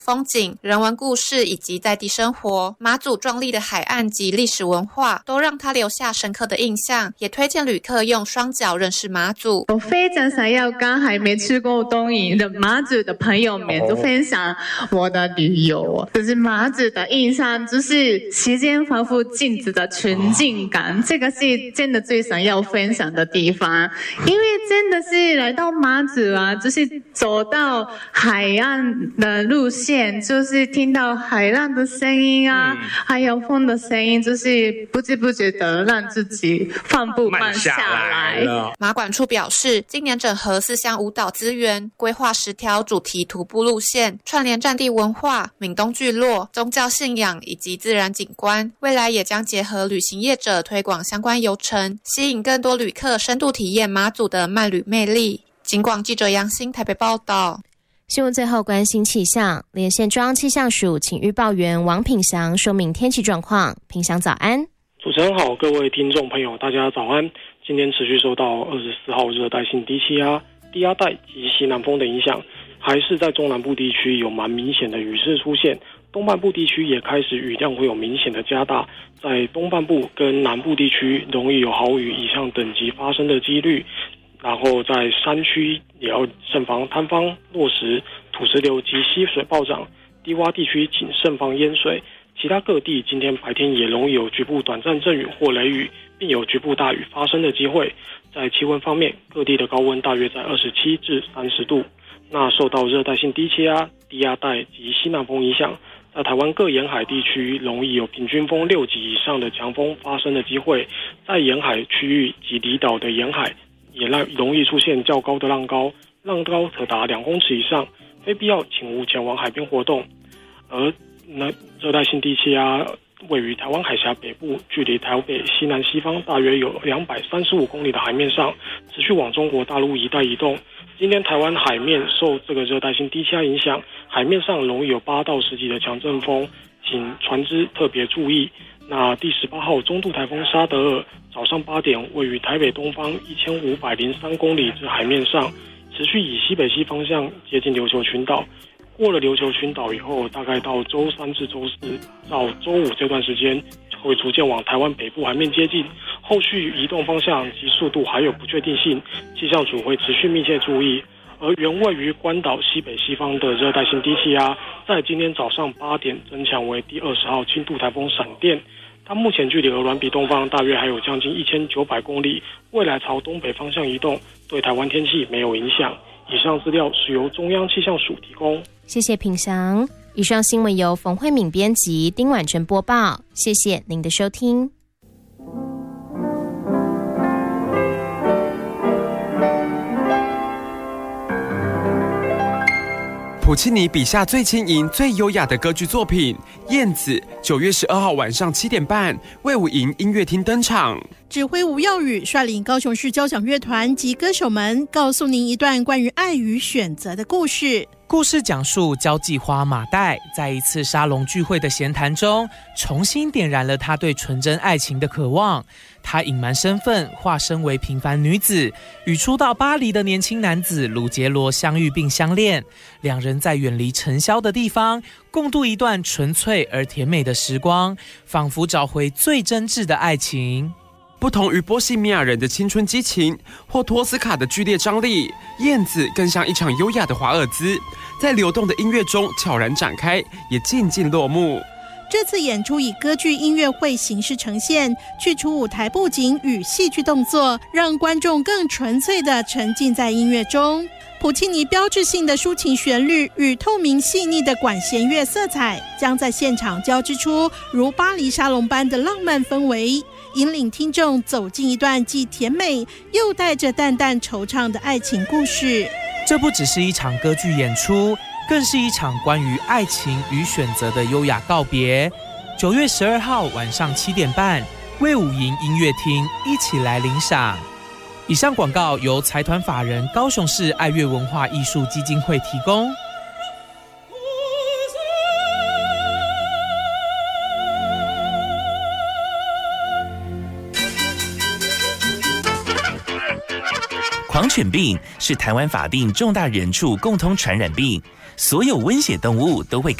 风景、人文故事以及在地生活，马祖壮丽的海岸及历史文化都让他留下深刻的印象，也推荐旅客用双脚认识马祖。 我非常想要跟还没去过东引的马祖的朋友们就分享我的旅游，就是马祖的印象就是时间仿佛镜子的纯净感，这个是真的最想要分享的地方。因为真的是来到马祖啊，就是走到海岸的路线，就是听到海浪的声音啊，还有风的声音，就是不知不觉的让自己放步慢下来。 马管处表示，今年整合4项舞蹈资源，规划10条主题徒步路线，串联战地文化、闽东聚落、宗教信仰以及自然景观。未来也将结合旅行业者推广相关游程，吸引更多旅客深度体验马祖的慢旅魅力。警广记者杨欣台北报道。 新闻最后关心气象，连线中央气象署请预报员王品祥说明天气状况。品祥早安。 主持人好，各位听众朋友大家早安。今天持续受到24号热带性低气压、低压带及西南风的影响，还是在中南部地区有蛮明显的雨势出现，东半部地区也开始雨量会有明显的加大，在东半部跟南部地区容易有豪雨以上等级发生的几率，然后在山区也要慎防坍方、落石、土石流及溪水暴涨，低洼地区请慎防淹水。其他各地今天白天也容易有局部短暂阵雨或雷雨，并有局部大雨发生的机会。在气温方面，各地的高温大约在27至30度。那受到热带性低气压、低压带及西南风影响，在台湾各沿海地区容易有平均风6级以上的强风发生的机会。在沿海区域及离岛的沿海也容易出现较高的浪高，浪高可达2公尺以上，非必要请勿前往海边活动。而热带性低气压位于台湾海峡北部，距离台北西南西方大约有235公里的海面上，持续往中国大陆一带移动。今天台湾海面受这个热带性低气压影响，海面上容易有8到10级的强阵风，请船只特别注意。那第18号中度台风沙德尔早上8点位于台北东方1503公里至海面上，持续以西北西方向接近琉球群岛。过了琉球群岛以后，大概到周3至周4到周5这段时间会逐渐往台湾北部海面接近，后续移动方向及速度还有不确定性，气象署会持续密切注意。而原位于关岛西北西方的热带性低气压，在今天早上8点增强为第20号轻度台风闪电，它目前距离鹅銮鼻东方大约还有将近1900公里，未来朝东北方向移动，对台湾天气没有影响。以上资料是由中央气象署提供。 谢谢品祥。以上新闻由冯慧敏编辑，丁婉珍播报。谢谢您的收听。 普契尼笔下最轻盈、最优雅的歌剧作品《燕子》，9月12号晚上7点半，卫武营音乐厅登场。 指挥吴耀宇率领高雄市交响乐团及歌手们，告诉您一段关于爱与选择的故事。 故事讲述交际花马代在一次沙龙聚会的闲谈中，重新点燃了他对纯真爱情的渴望。他隐瞒身份，化身为平凡女子，与初到巴黎的年轻男子鲁杰罗相遇并相恋。两人在远离尘嚣的地方，共度一段纯粹而甜美的时光，仿佛找回最真挚的爱情。 不同于波西米亚人的青春激情或托斯卡的剧烈张力，燕子更像一场优雅的华尔兹，在流动的音乐中悄然展开，也静静落幕。 这次演出以歌剧音乐会形式呈现，去除舞台布景与戏剧动作，让观众更纯粹地沉浸在音乐中。普契尼标志性的抒情旋律与透明细腻的管弦乐色彩，将在现场交织出如巴黎沙龙般的浪漫氛围，引领听众走进一段既甜美又带着淡淡惆怅的爱情故事。 这不只是一场歌剧演出，更是一场关于爱情与选择的优雅告别。9月12号晚上7点半，卫武营音乐厅一起来领赏。以上广告由财团法人高雄市爱乐文化艺术基金会提供。 狂犬病是台湾法定重大人畜共通传染病，所有温血动物都会